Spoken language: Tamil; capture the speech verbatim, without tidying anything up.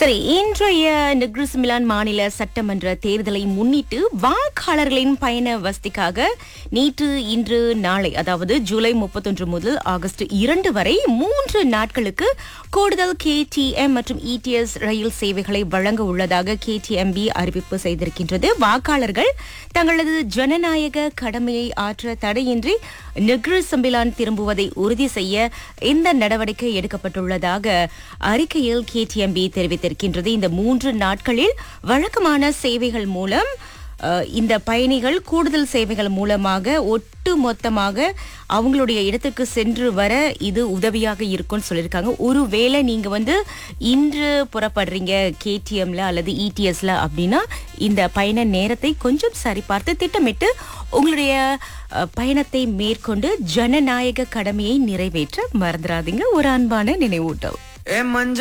சரி, இன்றைய நெக்ரிஸ் மிலான் மாநில சட்டமன்ற தேர்தலை முன்னிட்டு வாக்காளர்களின் பயண வசதிக்காக நேற்று இன்று நாளை அதாவது ஜூலை முப்பத்தொன்று முதல் ஆகஸ்ட் இரண்டு வரை மூன்று நாட்களுக்கு கூடுதல் கே டி எம் மற்றும் இ டி எஸ் ரயில் சேவைகளை வழங்க உள்ளதாக கே டி எம் பி அறிவிப்பு செய்திருக்கின்றது. வாக்காளர்கள் தங்களது ஜனநாயக கடமையை ஆற்ற தடையின்றி நெக்ரிஸ் மிலான் திரும்புவதை உறுதி செய்ய இந்த நடவடிக்கை எடுக்கப்பட்டுள்ளதாக அறிக்கையில் கே டி எம் பி தெரிவித்திருக்கின்றது. இந்த மூன்று நாட்களில் வழக்கமான சேவைகள் மூலம் அஹ், இந்த பயணிகள் கூடுதல் சேவைகள் மூலமாக ஒட்டு மொத்தமாக அவங்களுடைய இடத்துக்கு சென்று வர இது உதவியாக இருக்கும்னு சொல்லியிருக்காங்க. ஒருவேளை நீங்க வந்து இன்று புறப்படுறீங்க கேடிஎம்ல அல்லது இடிஎஸ்ல அப்படின்னா இந்த பயண நேரத்தை கொஞ்சம் சரிபார்த்து திட்டமிட்டு உங்களுடைய அஹ், பயணத்தை மேற்கொண்டு ஜனநாயக கடமையை நிறைவேற்ற மறந்துடாதீங்க. ஒரு அன்பான நினைவூட்டல். ஏ மஞ்ச